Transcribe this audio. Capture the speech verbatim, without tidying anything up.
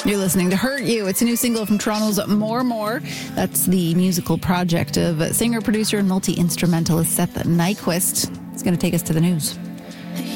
You're listening to Hurt You. It's a new single from Toronto's More More. That's the musical project of singer, producer, and multi-instrumentalist Seth Nyquist. It's going to take us to the news.